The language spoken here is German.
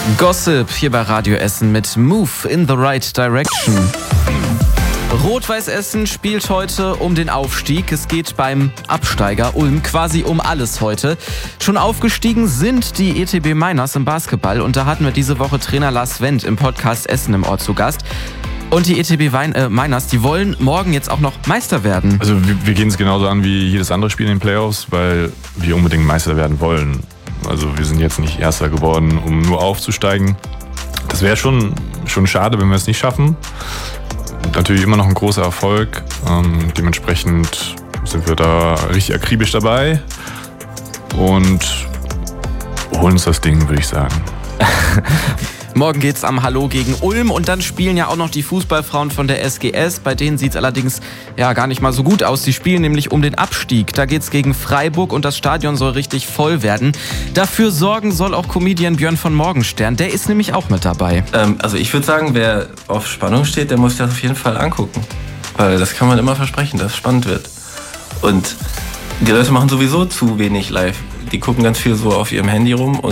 Gossip hier bei Radio Essen mit Move in the Right Direction. Rot-Weiß Essen spielt heute um den Aufstieg. Es geht beim Absteiger Ulm quasi um alles heute. Schon aufgestiegen sind die ETB Miners im Basketball und da hatten wir diese Woche Trainer Lars Wendt im Podcast Essen im Ort zu Gast. Und die ETB Miners, die wollen morgen jetzt auch noch Meister werden. Also wir gehen es genauso an wie jedes andere Spiel in den Playoffs, weil wir unbedingt Meister werden wollen. Also wir sind jetzt nicht Erster geworden, um nur aufzusteigen. Das wäre schon schade, wenn wir es nicht schaffen. Natürlich immer noch ein großer Erfolg. Dementsprechend sind wir da richtig akribisch dabei und holen uns das Ding, würde ich sagen. Morgen geht's am Hallo gegen Ulm und dann spielen ja auch noch die Fußballfrauen von der SGS. Bei denen sieht's allerdings ja gar nicht mal so gut aus. Die spielen nämlich um den Abstieg. Da geht's gegen Freiburg und das Stadion soll richtig voll werden. Dafür sorgen soll auch Comedian Björn von Morgenstern. Der ist nämlich auch mit dabei. Also ich würde sagen, wer auf Spannung steht, der muss sich das auf jeden Fall angucken. Weil das kann man immer versprechen, dass es spannend wird. Und die Leute machen sowieso zu wenig live. Die gucken ganz viel so auf ihrem Handy rum.